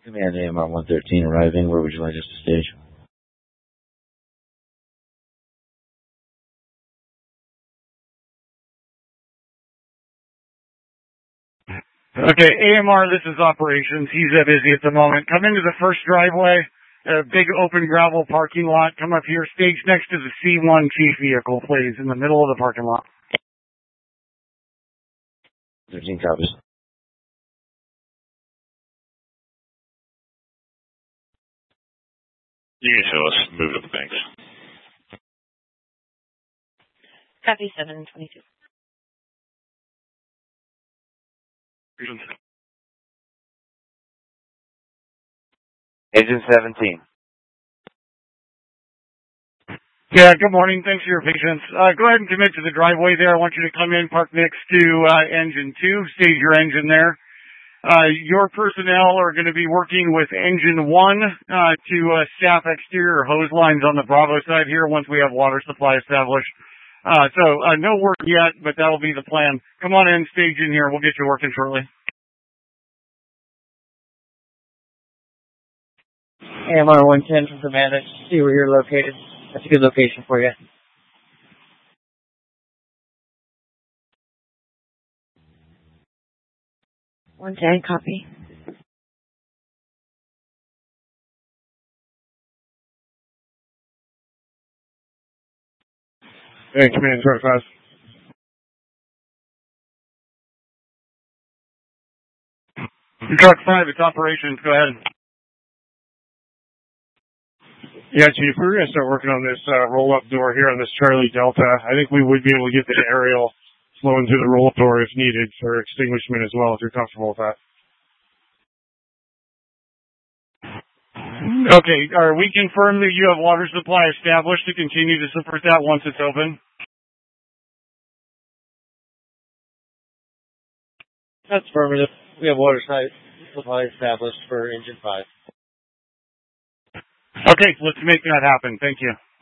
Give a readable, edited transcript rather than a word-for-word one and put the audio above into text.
Command AMR 113 arriving. Where would you like us to stage? Okay, AMR, this is operations. He's busy at the moment. Come into the first driveway, a big open gravel parking lot. Come up here, stage next to the C1 chief vehicle, please, in the middle of the parking lot. 13 copies. You can show us. Move to the banks. Copy 722. Agent 17. Yeah, good morning. Thanks for your patience. Go ahead and commit to the driveway there. I want you to come in, park next to engine 2, stage your engine there. Your personnel are going to be working with engine 1 to staff exterior hose lines on the Bravo side here once we have water supply established. So no work yet, but that'll be the plan. Come on in, stage in here. We'll get you working shortly. AMR 110 from Command. I see where you're located. That's a good location for you. 110, copy. Hey, Command 25. Truck 5, it's operations. Go ahead. Yeah, Chief, we're going to start working on this roll-up door here on this Charlie Delta. I think we would be able to get the aerial flowing through the roll-up door if needed for extinguishment as well, if you're comfortable with that. Okay, are we confirmed that you have water supply established to continue to support that once it's open? That's affirmative. We have water supply established for engine 5. Okay, let's make that happen. Thank you.